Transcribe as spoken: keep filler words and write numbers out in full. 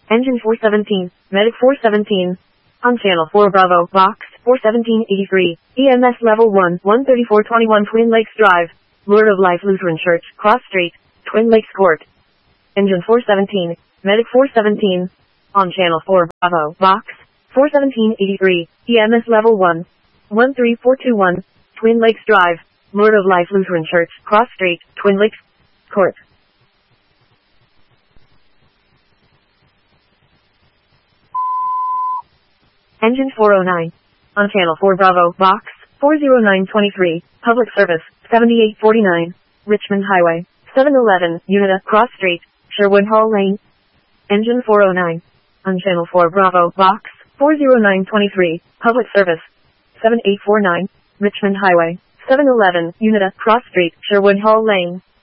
Engine four seventeen, Medic four seventeen. On Channel four Bravo, Box four seventeen eighty-three, E M S Level one, one thirty-four twenty-one Twin Lakes Drive, Lord of Life Lutheran Church, Cross Street, Twin Lakes Court. Engine four seventeen, Medic four seventeen. On Channel four Bravo, Box four seventeen eighty-three, E M S Level one, one three four two one, Twin Lakes Drive, Lord of Life Lutheran Church, Cross Street, Twin Lakes Court. Engine four oh nine. On Channel four Bravo, Box four oh nine twenty-three, Public Service, seventy-eight forty-nine, Richmond Highway, seven eleven, Unita, Cross Street, Sherwood Hall Lane. Engine four oh nine. On Channel four Bravo, Box four oh nine twenty-three, Public Service, seven eight four nine, Richmond Highway, seven eleven, Unita, Cross Street, Sherwood Hall Lane.